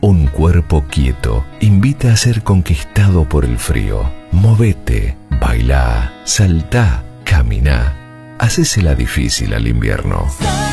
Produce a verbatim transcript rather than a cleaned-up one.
Un cuerpo quieto invita a ser conquistado por el frío. Movete, bailá, saltá, caminá. Hacésela difícil al invierno.